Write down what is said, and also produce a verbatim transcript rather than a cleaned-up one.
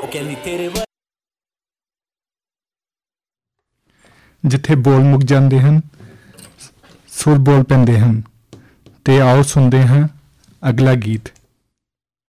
ਜਿੱਥੇ ਬੋਲ ਮੁੱਕ ਜਾਂਦੇ ਹਨ ਸੁਰ ਬੋਲ ਪੈਂਦੇ ਹਨ। ਤੇ ਆਓ ਸੁਣਦੇ ਹਾਂ ਅਗਲਾ ਗੀਤ।